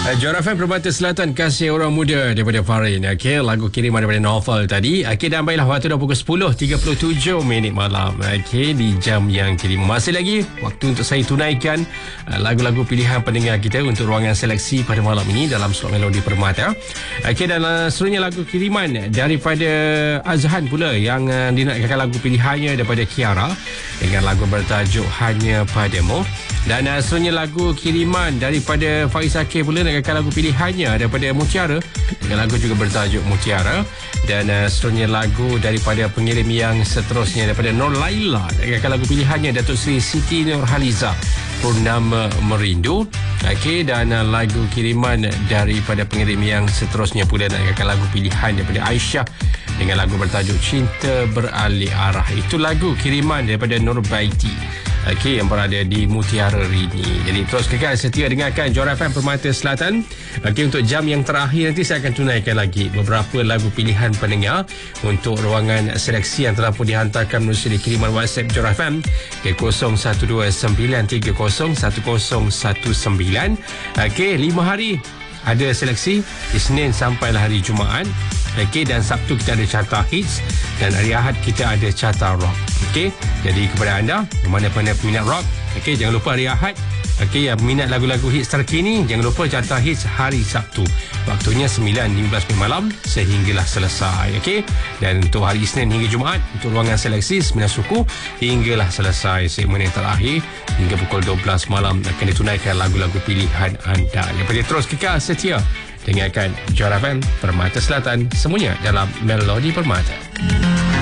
Johor FM Permata Selatan, Kasih Orang Muda daripada Farin. Okey, lagu kiriman daripada Novel tadi. Okey, dan baiklah, waktu dah pukul 10.37 malam. Okey, di jam yang kiriman. Masih lagi waktu untuk saya tunaikan lagu-lagu pilihan pendengar kita untuk ruangan seleksi pada malam ini dalam slot Melodi Permata. Okey, dan seterusnya lagu kiriman daripada Azhan pula yang dinaikkan lagu pilihannya daripada Kiara dengan lagu bertajuk Hanya Padamu. Dan seterusnya lagu kiriman daripada Faiz Akif pula dengan lagu pilihannya daripada Mutiara dengan lagu juga bertajuk Mutiara. Dan seterusnya lagu daripada pengirim yang seterusnya daripada Nur Laila dengan lagu pilihannya Datuk Seri Siti Nurhaliza, Purnama Merindu. Okey, dan lagu kiriman daripada pengirim yang seterusnya pula dengan lagu pilihan daripada Aisyah dengan lagu bertajuk Cinta Beralih Arah. Itu lagu kiriman daripada Nur Baiti, okey, yang berada di Mutiara Rini. Jadi terus kekal setia dengarkan Johor FM Permata Selatan. Okey, untuk jam yang terakhir nanti saya akan tunaikan lagi beberapa lagu pilihan pendengar untuk ruangan seleksi yang telah pun dihantarkan melalui kiriman WhatsApp Johor FM ke 0129301019. Okey, 5 hari ada seleksi, Isnin sampailah hari Jumaat. Okey, dan Sabtu kita ada carta hits dan hari Ahad kita ada carta rock. Okey, jadi kepada anda mana-mana peminat rock, okey, jangan lupa hari Ahad. Okey, yang minat lagu-lagu hits terkini, jangan lupa carta hits hari Sabtu. Waktunya 9.15 malam sehinggalah selesai. Okey, dan untuk hari Isnin hingga Jumaat untuk ruangan seleksi 9 suku hinggalah selesai segmen yang terakhir hingga pukul 12 malam akan ditunaikan lagu-lagu pilihan anda. Jadi terus kekal setia dengarkan Johor FM Permata Selatan, semuanya dalam Melodi Permata.